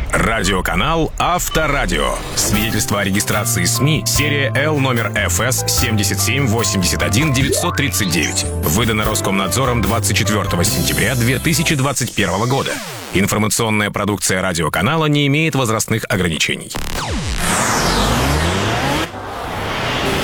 Радиоканал Авторадио. Свидетельство о регистрации СМИ. Серия Л номер ФС 7781-939. Выдано Роскомнадзором 24 сентября 2021 года. Информационная продукция радиоканала не имеет возрастных ограничений.